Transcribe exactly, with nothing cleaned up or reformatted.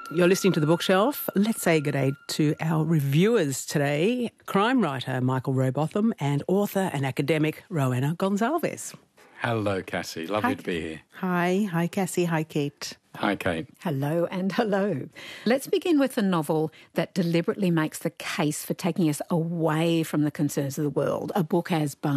You're listening to The Bookshelf. Let's say good day to our reviewers today, crime writer Michael Robotham and author and academic Rowena Gonzalez. Hello, Cassie. Lovely Hi. to be here. Hi. Hi, Cassie. Hi, Kate. Hi, Kate. Hello and hello. Let's begin with a novel that deliberately makes the case for taking us away from the concerns of the world, a book as